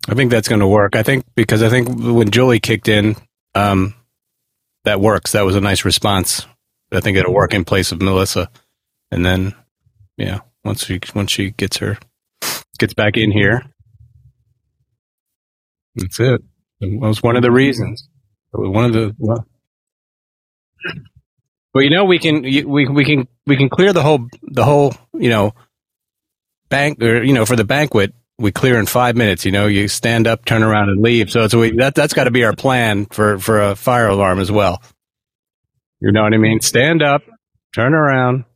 I think that's going to work. I think when Julie kicked in, that works. That was a nice response. I think it'll work in place of Melissa. And then, yeah, once she gets back in here, that's it. That was one of the reasons. Well, we can clear the whole bank, or for the banquet. We clear in 5 minutes. You stand up, turn around, and leave. So that's got to be our plan for a fire alarm as well. You know what I mean? Stand up, turn around,